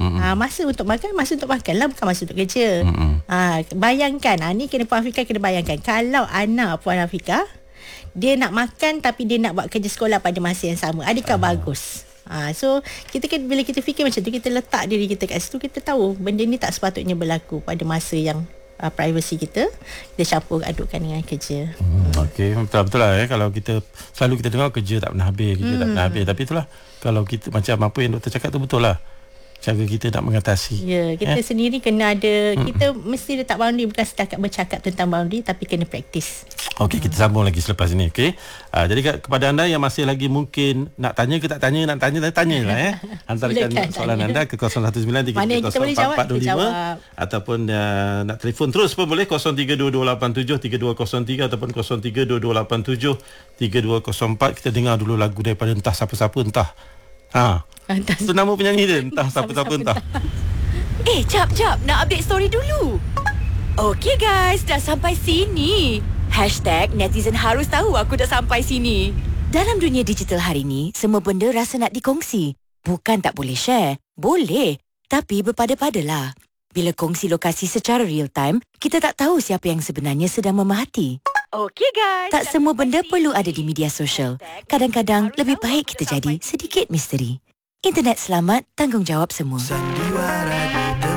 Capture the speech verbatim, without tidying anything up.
Mm-mm. Ha, masa untuk makan, masa untuk makan lah, bukan masa untuk kerja. Ha, bayangkan, ha, ni kena Puan Afiqah kena bayangkan, kalau anak Puan Afiqah dia nak makan tapi dia nak buat kerja sekolah pada masa yang sama, adakah uh. bagus? Ha, so kita kan, bila kita fikir macam tu, kita letak diri kita kat situ, kita tahu benda ni tak sepatutnya berlaku pada masa yang uh, privacy kita kita campur adukkan dengan kerja. Hmm, Okey, betul-betul lah eh. Kalau kita selalu kita dengar kerja tak pernah habis, kerja hmm. tak pernah habis. Tapi itulah, kalau kita macam apa yang doktor cakap tu betul lah. Cara kita nak mengatasi. Ya, kita eh? sendiri kena ada, hmm. kita mesti letak boundary, bukan setakat bercakap tentang boundary, tapi kena praktis. Okey, kita sambung lagi selepas ini, okey. Uh, jadi kepada anda yang masih lagi mungkin nak tanya ke tak tanya, nak tanya, tanya lah eh. Hantarkan soalan tanya anda ke kosong satu sembilan tiga tiga kosong empat empat dua lima ataupun uh, nak telefon terus pun boleh kosong tiga dua dua lapan tujuh tiga dua kosong tiga ataupun kosong tiga dua dua lapan tujuh tiga dua kosong empat. Kita dengar dulu lagu daripada entah siapa-siapa, entah. Ha. Entah. Itu nama penyanyi dia, entah siapa-siapa entah. Eh, jap-jap, nak update story dulu. Okey guys, dah sampai sini. Hashtag netizen harus tahu aku dah sampai sini. Dalam dunia digital hari ni, semua benda rasa nak dikongsi. Bukan tak boleh share. Boleh. Tapi berpada-padalah. Bila kongsi lokasi secara real time, kita tak tahu siapa yang sebenarnya sedang memerhati. Okey guys. Tak semua benda perlu ada di media sosial. Kadang-kadang lebih baik kita jadi sedikit misteri. Internet selamat, tanggungjawab semua. Sandiwara di